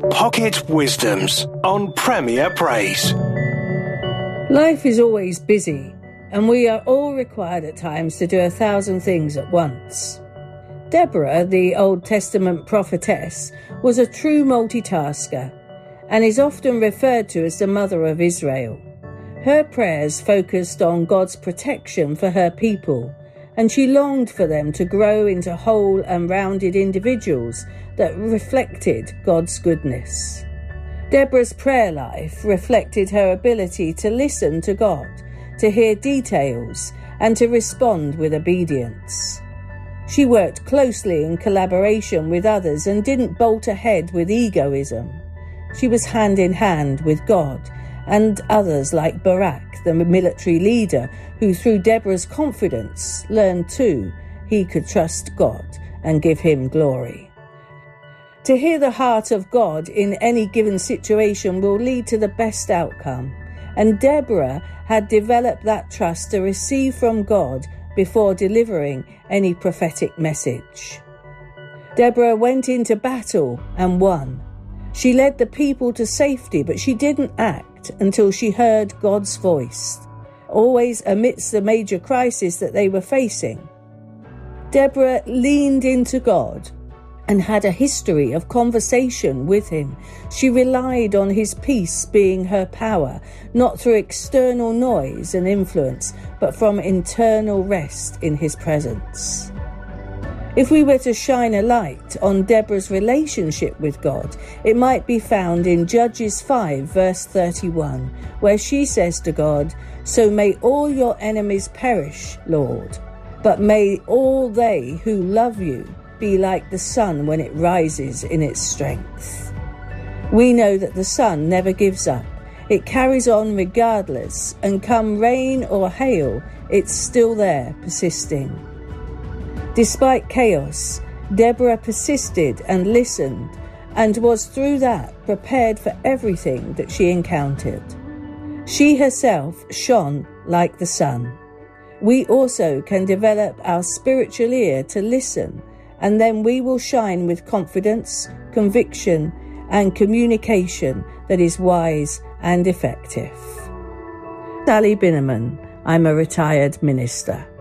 Pocket Wisdoms on Premier Praise. Life is always busy, and we are all required at times to do 1,000 things at once. Deborah, the Old Testament prophetess, was a true multitasker and is often referred to as the mother of Israel. Her prayers focused on God's protection for her people, and she longed for them to grow into whole and rounded individuals that reflected God's goodness. Deborah's prayer life reflected her ability to listen to God, to hear details, and to respond with obedience. She worked closely in collaboration with others and didn't bolt ahead with egoism. She was hand in hand with God and others like Barak, the military leader, who through Deborah's confidence learned too he could trust God and give him glory. To hear the heart of God in any given situation will lead to the best outcome, and Deborah had developed that trust to receive from God before delivering any prophetic message. Deborah went into battle and won. She led the people to safety, but she didn't act until she heard God's voice, always amidst the major crisis that they were facing. Deborah leaned into God and had a history of conversation with him. She relied on his peace being her power, not through external noise and influence, but from internal rest in his presence. If we were to shine a light on Deborah's relationship with God, it might be found in Judges 5, verse 31, where she says to God, "So may all your enemies perish, Lord, but may all they who love you be like the sun when it rises in its strength." We know that the sun never gives up. It carries on regardless, and come rain or hail, it's still there, persisting. Despite chaos, Deborah persisted and listened, and was through that prepared for everything that she encountered. She herself shone like the sun. We also can develop our spiritual ear to listen, and then we will shine with confidence, conviction, and communication that is wise and effective. Sally Binneman. I'm a retired minister.